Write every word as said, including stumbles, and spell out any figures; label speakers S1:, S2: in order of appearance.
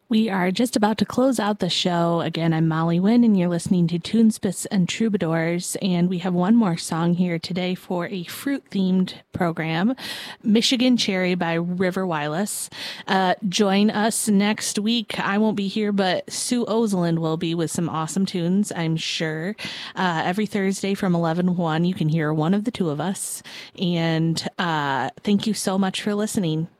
S1: We are just about to close out the show. Again, I'm Molly Wynn, and you're listening to Toonspits and Troubadours. And we have one more song here today for a fruit-themed program, Michigan Cherry by River Wireless. Uh, join us next week. I won't be here, but Sue Oseland will be with some awesome tunes, I'm sure. Uh, every Thursday from eleven to one, you can hear one of the two of us. And uh, thank you so much for listening.